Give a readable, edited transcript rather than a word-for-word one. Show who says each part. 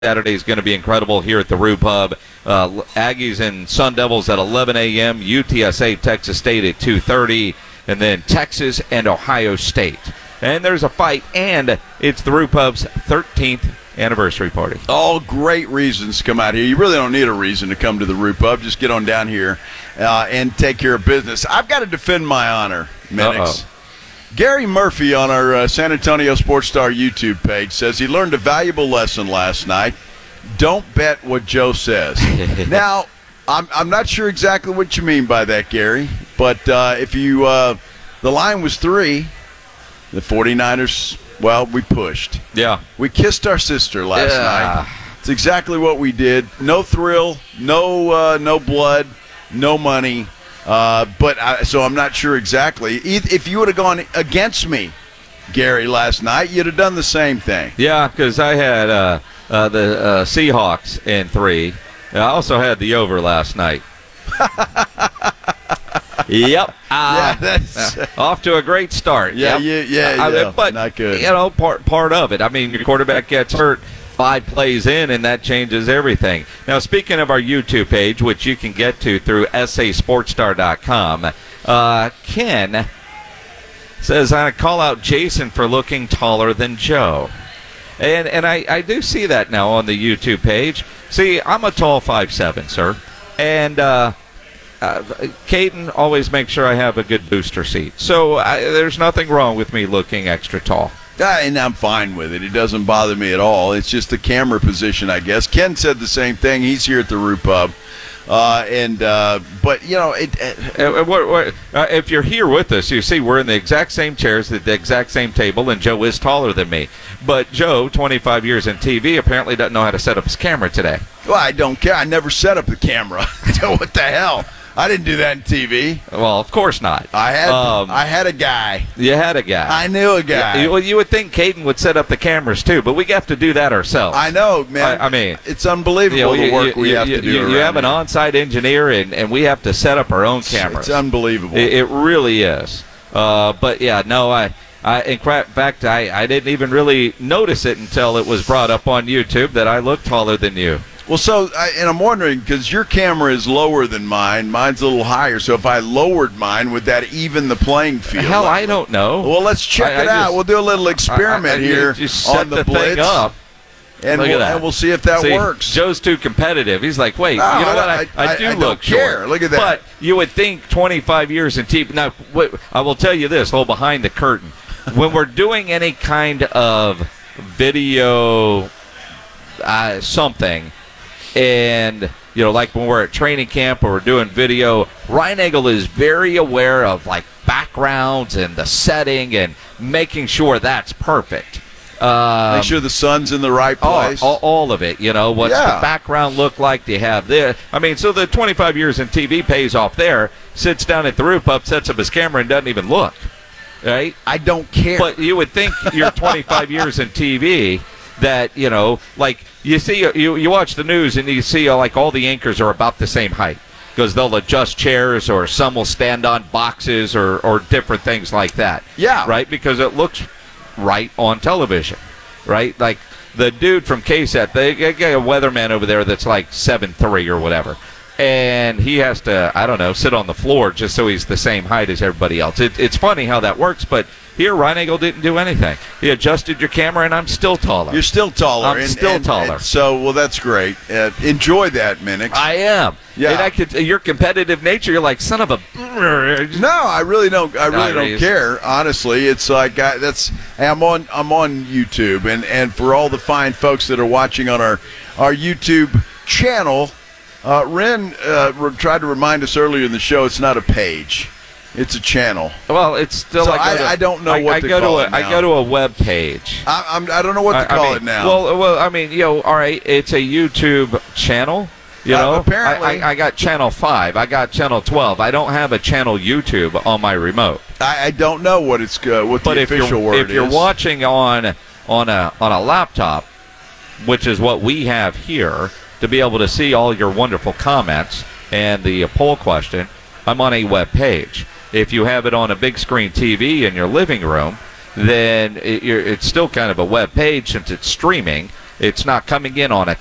Speaker 1: Saturday is going to be incredible here at the Roo Pub. Aggies and Sun Devils at 11 a.m., UTSA, Texas State at 2:30, and then Texas and Ohio State. And there's a fight, and it's the Roo Pub's 13th anniversary party.
Speaker 2: All great reasons to come out here. You really don't need a reason to come to the Roo Pub. Just get on down here and take care of business. I've got to defend my honor, Minix. Gary Murphy on our San Antonio Sports Star YouTube page says he learned a valuable lesson last night. Don't bet what Joe says. Now, I'm not sure exactly what you mean by that, Gary, but if you the line was 3, the 49ers, well, we pushed.
Speaker 1: Yeah.
Speaker 2: We kissed our sister last night. It's exactly what we did. No thrill, no blood, no money. So I'm not sure exactly. If you would have gone against me, Gary, last night, you'd have done the same thing.
Speaker 1: Yeah, because I had the Seahawks in 3. I also had the over last night. Yep.
Speaker 2: That's
Speaker 1: off to a great start.
Speaker 2: Yeah,
Speaker 1: yep. But,
Speaker 2: not good.
Speaker 1: Part of it. I mean, your quarterback gets hurt 5 plays in, and that changes everything. Now, speaking of our YouTube page, which you can get to through sasportstar.com, Ken says, I call out Jason for looking taller than Joe. And I do see that now on the YouTube page. See, I'm a tall 5'7", sir. And Caden always makes sure I have a good booster seat. So there's nothing wrong with me looking extra tall.
Speaker 2: And I'm fine with it. It doesn't bother me at all. It's just the camera position, I guess. Ken said the same thing. He's here at the Roo Pub. But, you know,
Speaker 1: if you're here with us, you see we're in the exact same chairs at the exact same table, and Joe is taller than me. But Joe, 25 years in TV, apparently doesn't know how to set up his camera today.
Speaker 2: Well, I don't care. I never set up the camera. What the hell? I didn't do that in TV.
Speaker 1: Well, of course not.
Speaker 2: I had a guy.
Speaker 1: You had a guy.
Speaker 2: I knew a guy.
Speaker 1: You would think Caden would set up the cameras too, but we have to do that ourselves.
Speaker 2: I know, man.
Speaker 1: I mean,
Speaker 2: it's unbelievable the work we have to do.
Speaker 1: You have an on-site engineer, and we have to set up our own cameras.
Speaker 2: It's unbelievable.
Speaker 1: It really is. But yeah, no, in fact, I didn't even really notice it until it was brought up on YouTube that I look taller than you.
Speaker 2: Well, and I'm wondering, because your camera is lower than mine, mine's a little higher, so if I lowered mine, would that even the playing field?
Speaker 1: Hell, I don't know.
Speaker 2: Well, let's check it out. We'll do a little experiment here on the Blitz.
Speaker 1: Thing up.
Speaker 2: And we'll see if that works.
Speaker 1: Joe's too competitive. He's like, wait, you know what? I do look short.
Speaker 2: Look at that.
Speaker 1: But you would think 25 years in TV. Now, I will tell you this, hold behind the curtain. When we're doing any kind of video something, and, you know, like when we're at training camp or we're doing video, Ryan Eagle is very aware of, like, backgrounds and the setting and making sure that's perfect.
Speaker 2: Make sure the sun's in the right place.
Speaker 1: All of it, you know. What's the background look like? Do you have there? I mean, so the 25 years in TV pays off there, sits down at the Roo Pub, sets up his camera, and doesn't even look, right?
Speaker 2: I don't care.
Speaker 1: But you would think you're 25 years in TV that, you know, like, you see, you watch the news and you see, like, all the anchors are about the same height because they'll adjust chairs or some will stand on boxes or different things like that.
Speaker 2: Yeah.
Speaker 1: Right? Because it looks right on television, right? Like the dude from KSAT, they got a weatherman over there that's like 7'3" or whatever. And he has to, I don't know, sit on the floor just so he's the same height as everybody else. It's funny how that works, but here Ryan Eagle didn't do anything. He adjusted your camera, and I'm still taller.
Speaker 2: You're still taller.
Speaker 1: I'm still taller.
Speaker 2: So, that's great. Enjoy that, Minix.
Speaker 1: I am.
Speaker 2: Yeah.
Speaker 1: And your competitive nature, you're like, son of a...
Speaker 2: No, I really don't. I really don't care. Honestly, it's like I'm on YouTube, and for all the fine folks that are watching on our YouTube channel. Ren tried to remind us earlier in the show it's not a page. It's a channel.
Speaker 1: Well, it's still
Speaker 2: so I don't know what to call it now.
Speaker 1: I go to a web page.
Speaker 2: I don't know what to call it now.
Speaker 1: Well, I mean, you know, all right, it's a YouTube channel. You know,
Speaker 2: apparently.
Speaker 1: I got channel 5. I got channel 12. I don't have a channel YouTube on my remote.
Speaker 2: I don't know what the official word is.
Speaker 1: If you're watching on a laptop, which is what we have here, to be able to see all your wonderful comments and the poll question, I'm on a web page. If you have it on a big screen TV in your living room, then it's still kind of a web page since it's streaming. It's not coming in on a